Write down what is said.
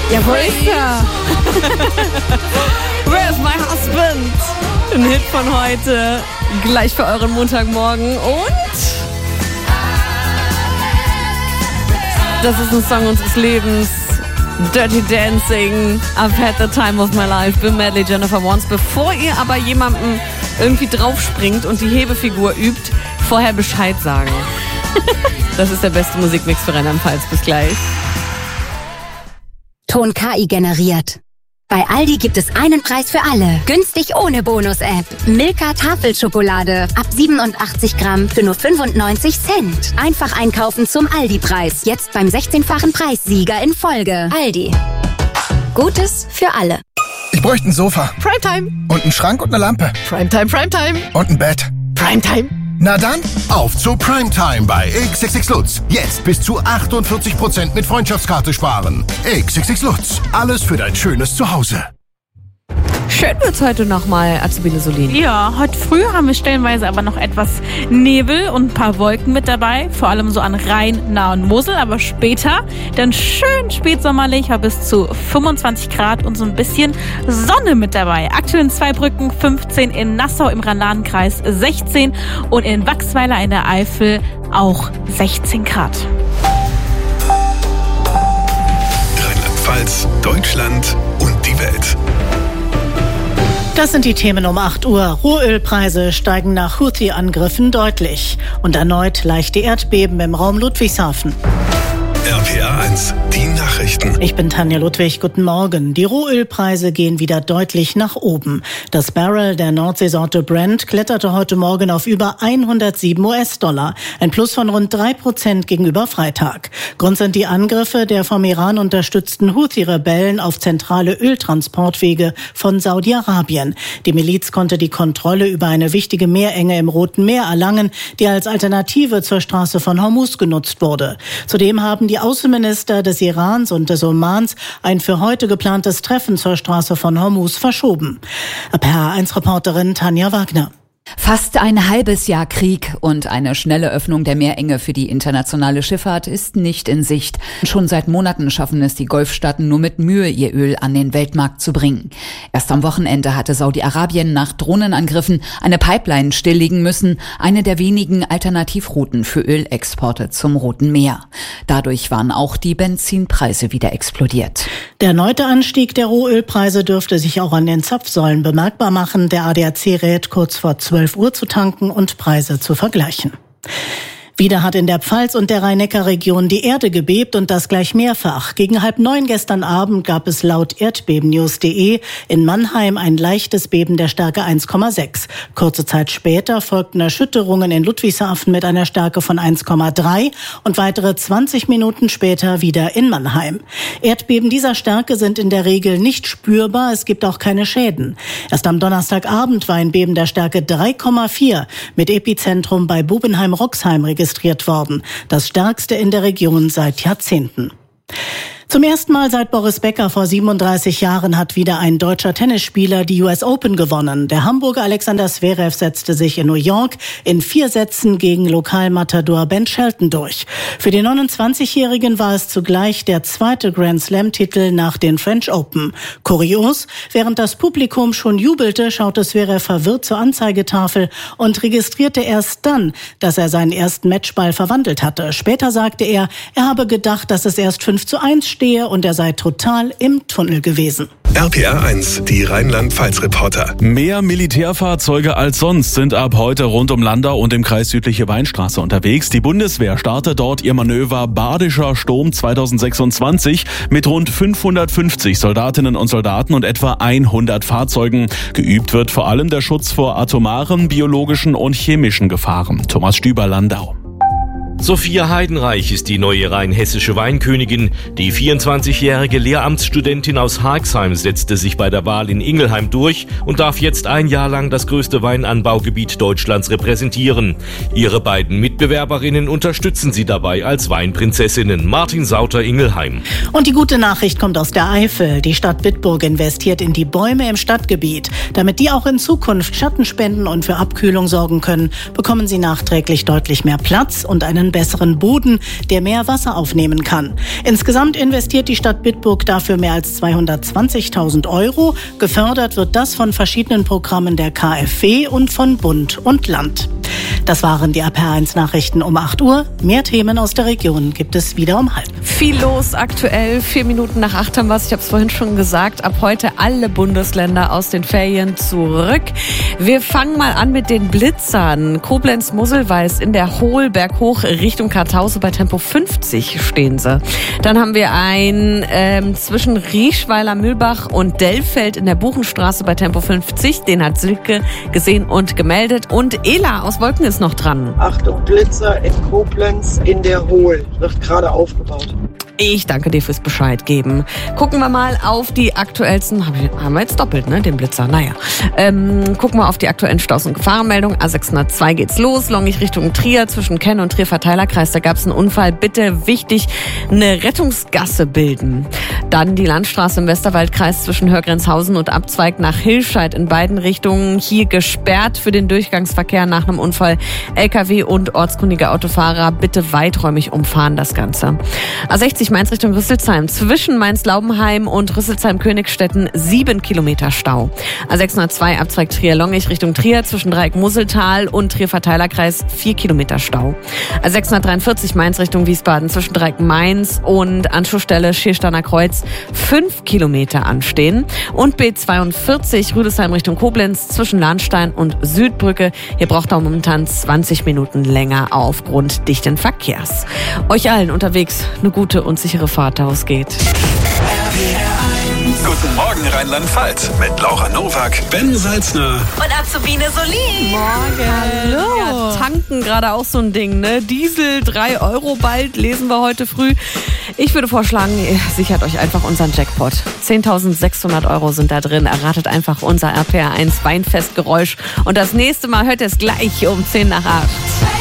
Ja, wo ist er? Where's my husband? Ein Hit von heute. Gleich für euren Montagmorgen. Und das ist ein Song unseres Lebens. Dirty Dancing. I've had the time of my life. Bill Medley, Jennifer Warnes. Bevor ihr aber jemandem irgendwie draufspringt und die Hebefigur übt, vorher Bescheid sagen. Das ist der beste Musikmix für Rheinland-Pfalz. Bis gleich. Ton KI generiert. Bei Aldi gibt es einen Preis für alle. Günstig ohne Bonus-App. Milka Tafelschokolade. Ab 87 Gramm für nur 95 Cent. Einfach einkaufen zum Aldi-Preis. Jetzt beim 16-fachen Preissieger in Folge. Aldi. Gutes für alle. Ich bräuchte ein Sofa. Primetime. Und einen Schrank und eine Lampe. Primetime, Primetime. Und ein Bett. Primetime. Na dann, auf zu Primetime bei XXX Lutz. Jetzt bis zu 48% mit Freundschaftskarte sparen. XXX Lutz. Alles für dein schönes Zuhause. Schön wird's heute nochmal, Azubine Solin. Ja, heute früh haben wir stellenweise aber noch etwas Nebel und ein paar Wolken mit dabei. Vor allem so an Rhein, Nahe und Mosel. Aber später dann schön spätsommerlich, bis zu 25 Grad und so ein bisschen Sonne mit dabei. Aktuell in Zweibrücken 15, in Nassau im Rhein-Lahn-Kreis 16 und in Wachsweiler in der Eifel auch 16 Grad. Rheinland-Pfalz, Deutschland und die Welt. Das sind die Themen um 8 Uhr. Rohölpreise steigen nach Houthi-Angriffen deutlich. Und erneut leichte Erdbeben im Raum Ludwigshafen. RPA 1, die Nachrichten. Ich bin Tanja Ludwig, guten Morgen. Die Rohölpreise gehen wieder deutlich nach oben. Das Barrel der Nordseesorte Brent kletterte heute Morgen auf über 107 US-Dollar. Ein Plus von rund 3% gegenüber Freitag. Grund sind die Angriffe der vom Iran unterstützten Houthi-Rebellen auf zentrale Öltransportwege von Saudi-Arabien. Die Miliz konnte die Kontrolle über eine wichtige Meerenge im Roten Meer erlangen, die als Alternative zur Straße von Hormuz genutzt wurde. Zudem haben die Außenminister des Irans und des Omans ein für heute geplantes Treffen zur Straße von Hormuz verschoben. RPA1-Reporterin Tanja Wagner. Fast ein halbes Jahr Krieg und eine schnelle Öffnung der Meerenge für die internationale Schifffahrt ist nicht in Sicht. Schon seit Monaten schaffen es die Golfstaaten nur mit Mühe, ihr Öl an den Weltmarkt zu bringen. Erst am Wochenende hatte Saudi-Arabien nach Drohnenangriffen eine Pipeline stilllegen müssen, eine der wenigen Alternativrouten für Ölexporte zum Roten Meer. Dadurch waren auch die Benzinpreise wieder explodiert. Der erneute Anstieg der Rohölpreise dürfte sich auch an den Zapfsäulen bemerkbar machen. Der ADAC rät, kurz vor 12 Uhr zu tanken und Preise zu vergleichen. Wieder hat in der Pfalz und der Rhein-Neckar-Region die Erde gebebt und das gleich mehrfach. Gegen 8:30 gestern Abend gab es laut erdbebennews.de in Mannheim ein leichtes Beben der Stärke 1,6. Kurze Zeit später folgten Erschütterungen in Ludwigshafen mit einer Stärke von 1,3 und weitere 20 Minuten später wieder in Mannheim. Erdbeben dieser Stärke sind in der Regel nicht spürbar, es gibt auch keine Schäden. Erst am Donnerstagabend war ein Beben der Stärke 3,4 mit Epizentrum bei Bubenheim-Roxheim registriert worden. Das stärkste in der Region seit Jahrzehnten. Zum ersten Mal seit Boris Becker vor 37 Jahren hat wieder ein deutscher Tennisspieler die US Open gewonnen. Der Hamburger Alexander Zverev setzte sich in New York in 4 Sätzen gegen Lokalmatador Ben Shelton durch. Für den 29-Jährigen war es zugleich der zweite Grand-Slam-Titel nach den French Open. Kurios, während das Publikum schon jubelte, schaute Zverev verwirrt zur Anzeigetafel und registrierte erst dann, dass er seinen ersten Matchball verwandelt hatte. Später sagte er habe gedacht, dass es erst 5:1 stehe und er sei total im Tunnel gewesen. RPA 1, die Rheinland-Pfalz-Reporter. Mehr Militärfahrzeuge als sonst sind ab heute rund um Landau und im Kreis Südliche Weinstraße unterwegs. Die Bundeswehr startet dort ihr Manöver Badischer Sturm 2026 mit rund 550 Soldatinnen und Soldaten und etwa 100 Fahrzeugen. Geübt wird vor allem der Schutz vor atomaren, biologischen und chemischen Gefahren. Thomas Stüber, Landau. Sophia Heidenreich ist die neue rheinhessische Weinkönigin. Die 24-jährige Lehramtsstudentin aus Haagsheim setzte sich bei der Wahl in Ingelheim durch und darf jetzt ein Jahr lang das größte Weinanbaugebiet Deutschlands repräsentieren. Ihre beiden Mitbewerberinnen unterstützen sie dabei als Weinprinzessinnen. Martin Sauter, Ingelheim. Und die gute Nachricht kommt aus der Eifel. Die Stadt Bitburg investiert in die Bäume im Stadtgebiet. Damit die auch in Zukunft Schatten spenden und für Abkühlung sorgen können, bekommen sie nachträglich deutlich mehr Platz und einen einen besseren Boden, der mehr Wasser aufnehmen kann. Insgesamt investiert die Stadt Bitburg dafür mehr als 220.000 €. Gefördert wird das von verschiedenen Programmen der KfW und von Bund und Land. Das waren die RPR1 Nachrichten um 8 Uhr. Mehr Themen aus der Region gibt es wieder um 7:30. Viel los aktuell. 4 Minuten nach 8 haben wir es. Ich habe es vorhin schon gesagt. Ab heute alle Bundesländer aus den Ferien zurück. Wir fangen mal an mit den Blitzern. Koblenz-Mosselweiß in der Hohl berghoch Richtung Kartause bei Tempo 50 stehen sie. Dann haben wir ein zwischen Rieschweiler, Mühlbach und Dellfeld in der Buchenstraße bei Tempo 50. Den hat Silke gesehen und gemeldet. Und Ela aus Wolken ist noch dran. Achtung, Blitzer in Koblenz in der Hohl. Wird gerade aufgebaut. Ich danke dir fürs Bescheid geben. Gucken wir mal auf die aktuellsten, haben wir jetzt doppelt, ne, den Blitzer, naja. Gucken wir auf die aktuellen Staus- und Gefahrenmeldungen. A602 geht's los, Longich Richtung Trier, zwischen Kenn und Trier-Verteilerkreis, da gab's einen Unfall. Bitte wichtig, eine Rettungsgasse bilden. Dann die Landstraße im Westerwaldkreis zwischen Hörgrenzhausen und Abzweig nach Hilscheid in beiden Richtungen. Hier gesperrt für den Durchgangsverkehr nach einem Unfall. LKW und ortskundige Autofahrer bitte weiträumig umfahren das Ganze. A60 Mainz Richtung Rüsselsheim. Zwischen Mainz-Laubenheim und Rüsselsheim-Königstetten 7 Kilometer Stau. A602 Abzweig Trier-Longich Richtung Trier. Zwischen Dreieck-Mosseltal und Trier-Verteilerkreis 4 Kilometer Stau. A643 Mainz Richtung Wiesbaden. Zwischen Dreieck-Mainz und Anschlussstelle Schiersteiner Kreuz 5 Kilometer anstehen. Und B42 Rüdesheim Richtung Koblenz. Zwischen Lahnstein und Südbrücke. Hier braucht er momentan 20 Minuten länger aufgrund dichten Verkehrs. Euch allen unterwegs eine gute und sichere Fahrt ausgeht. Guten Morgen Rheinland-Pfalz mit Laura Nowak, Ben Salzner Und Azubine Solin. Morgen. Hallo. Ja, tanken gerade auch so ein Ding, ne? Diesel 3 € bald, lesen wir heute früh. Ich würde vorschlagen, ihr sichert euch einfach unseren Jackpot. 10.600 € sind da drin. Erratet einfach unser RPR1 Weinfestgeräusch. Und das nächste Mal hört ihr es gleich um 7:50.